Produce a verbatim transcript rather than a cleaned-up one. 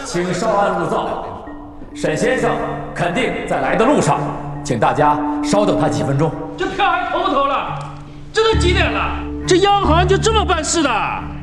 请稍安勿躁，沈先生肯定在来的路上，请大家稍等他几分钟。 这票还投不投了？这都几点了？这央行就这么办事的？